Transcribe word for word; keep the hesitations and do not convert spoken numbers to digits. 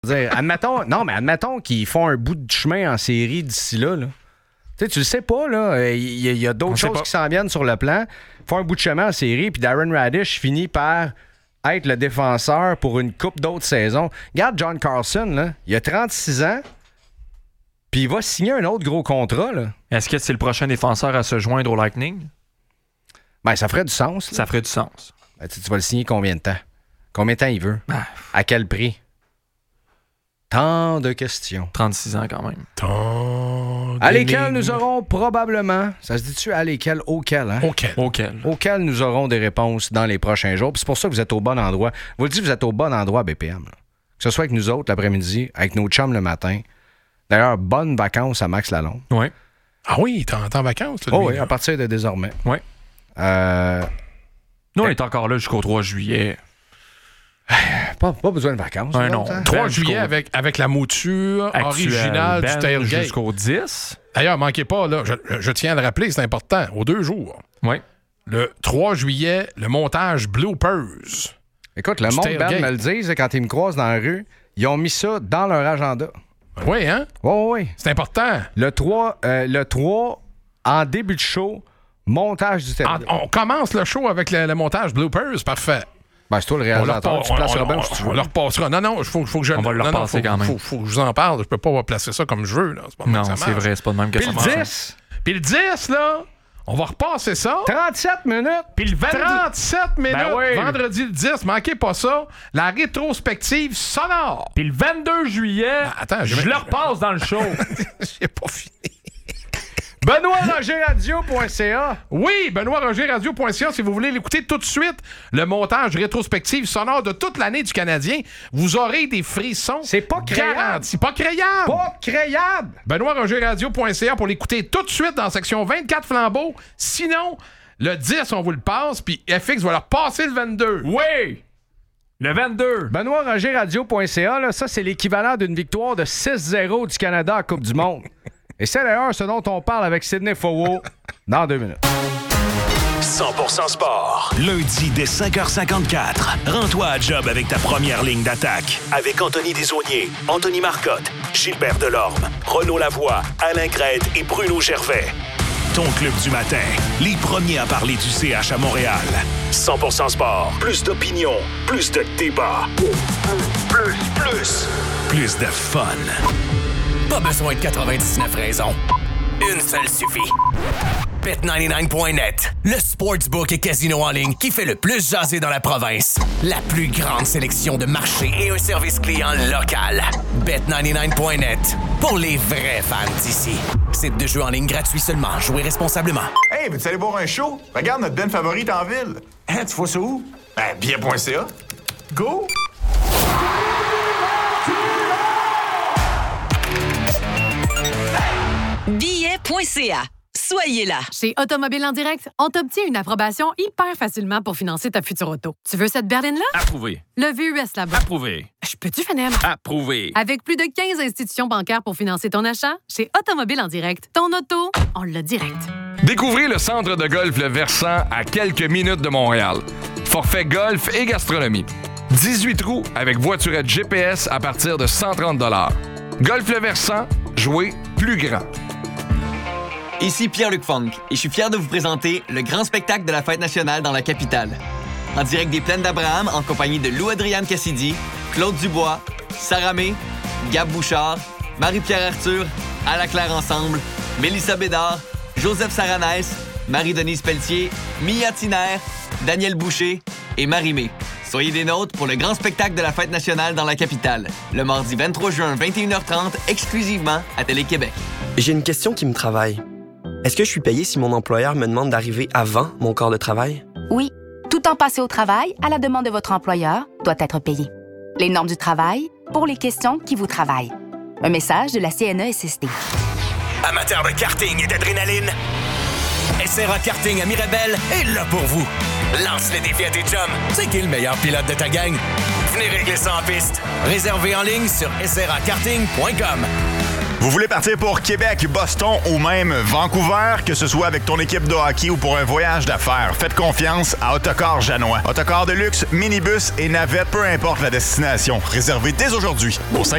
Dire, admettons, non, mais admettons qu'ils font un bout de chemin en série d'ici là. là. Tu sais, tu le sais pas, là. Il y, y a d'autres choses qui s'en viennent sur le plan. Ils font un bout de chemin en série, puis Darren Radish finit par être le défenseur pour une coupe d'autres saisons. Regarde John Carlson, là. Il a trente-six ans, puis il va signer un autre gros contrat, là. Est-ce que c'est le prochain défenseur à se joindre au Lightning? Ben, ça ferait du sens. Là. Ça ferait du sens. Ben, tu, tu vas le signer combien de temps? Combien de temps il veut? Ah. À quel prix? Tant de questions. trente-six ans quand même. Tant à lesquelles nous aurons probablement... Ça se dit-tu à lesquelles? Auquel, hein? Auquel. Auquel. Auquel nous aurons des réponses dans les prochains jours. Puis c'est pour ça que vous êtes au bon endroit. Vous le dites, vous êtes au bon endroit à B P M. Là. Que ce soit avec nous autres l'après-midi, avec nos chums le matin. D'ailleurs, bonnes vacances à Max Lalonde. Oui. Ah oui, t'es en, t'es en vacances, toi, Oh lui, oui, à partir de désormais. Oui. Euh... Nous, on est encore là jusqu'au trois juillet. Pas, pas besoin de vacances. Un non. Hein? trois Ben, juillet avec, avec la mouture Actuel originale band du tailgate. Jusqu'au dix. D'ailleurs, manquez pas, là, je, je tiens à le rappeler, c'est important, aux deux jours. Oui. Le trois juillet, le montage Bloopers. Écoute, le Du monde tailgate. Ben me le disent quand ils me croisent dans la rue. Ils ont mis ça dans leur agenda. Oui, hein? Oui, oui, oui. C'est important. Le trois, euh, le trois, en début de show, montage du En- tailgate. on commence le show avec le, le montage Bloopers, parfait. Ben, c'est toi le On leur, réalisateur. pa- Tu placeras on- bien on- où tu on veux. leur passera. Non, non, il faut, faut que je... On va leur non, non, passer faut, quand même. Faut, faut que je vous en parle. Je peux pas placer ça comme je veux. Là. C'est pas de même Non, que ça c'est marche. vrai, c'est pas de même que Puis ça le marche. dix, Puis le dix, là, on va repasser ça. trente-sept minutes. Puis le trente-sept minutes, Ben oui. vendredi le dix, manquez pas ça, la rétrospective sonore. Puis le vingt-deux juillet, attends, j'ai je même- le repasse dans le show. J'ai pas fini. Benoît Roger Radio point C A. Oui, benoît roger radio point c a si vous voulez l'écouter tout de suite, le montage rétrospective sonore de toute l'année du Canadien, vous aurez des frissons. C'est pas créable. Garantis. Pas créable. Pas créable. benoît roger radio point c a pour l'écouter tout de suite dans la section vingt-quatre flambeaux. Sinon, le dix, on vous le passe, puis F X va leur passer le vingt-deux. Oui! Le vingt-deux. Benoît Roger Radio point C A, là, ça, c'est l'équivalent d'une victoire de six zéro du Canada à Coupe du Monde. Et c'est d'ailleurs ce dont on parle avec Sidney Fowo dans deux minutes. cent pour cent sport. Lundi dès cinq heures cinquante-quatre. Rends-toi à job avec ta première ligne d'attaque. Avec Anthony Desaulniers, Anthony Marcotte, Gilbert Delorme, Renaud Lavoie, Alain Crête et Bruno Gervais. Ton club du matin. Les premiers à parler du C H à Montréal. cent pour cent sport. Plus d'opinion. Plus de débat. Plus, plus. Plus de fun. Pas besoin de quatre-vingt-dix-neuf raisons. Une seule suffit. Bet quatre-vingt-dix-neuf point net, le sportsbook et casino en ligne qui fait le plus jaser dans la province. La plus grande sélection de marchés et un service client local. Bet quatre-vingt-dix-neuf point net, pour les vrais fans d'ici. Site de jeu en ligne gratuit seulement. Jouez responsablement. Hey, veux-tu aller voir un show? Regarde notre band favorite en ville. Hein, tu vois ça où? Ben, billet point C A. Go! billet point C A. Soyez là. Chez Automobile en direct, on t'obtient une approbation hyper facilement pour financer ta future auto. Tu veux cette berline-là? Approuvé. Le V U S là-bas. Approuvé. Je peux-tu finir? Approuvé. Avec plus de quinze institutions bancaires pour financer ton achat, chez Automobile en direct, ton auto, on l'a direct. Découvrez le centre de golf Le Versant à quelques minutes de Montréal. Forfait golf et gastronomie. dix-huit trous avec voiturette G P S à partir de cent trente dollars. Golf Le Versant, jouez plus grand. Ici Pierre-Luc Funk et je suis fier de vous présenter le grand spectacle de la Fête nationale dans la capitale. En direct des Plaines d'Abraham, en compagnie de Lou-Adrienne Cassidy, Claude Dubois, Sarah May, Gab Bouchard, Marie-Pierre Arthur, À la Claire Ensemble, Mélissa Bédard, Joseph Saranès, Marie-Denise Pelletier, Mia Tiner, Daniel Boucher et Marie-Mé. Soyez des nôtres pour le grand spectacle de la Fête nationale dans la capitale, le mardi vingt-trois juin, vingt et une heures trente, exclusivement à Télé-Québec. J'ai une question qui me travaille. Est-ce que je suis payé si mon employeur me demande d'arriver avant mon corps de travail? Oui. Tout temps passé au travail, à la demande de votre employeur, doit être payé. Les normes du travail, pour les questions qui vous travaillent. Un message de la C N E S S T. Amateurs de karting et d'adrénaline, S R A Karting à Mirabel est là pour vous. Lance les défis à tes chums. C'est qui le meilleur pilote de ta gang? Venez régler ça en piste. Réservez en ligne sur s r a karting point com. Vous voulez partir pour Québec, Boston ou même Vancouver, que ce soit avec ton équipe de hockey ou pour un voyage d'affaires, faites confiance à Autocar Janois. Autocar de luxe, minibus et navette, peu importe la destination. Réservez dès aujourd'hui au cinq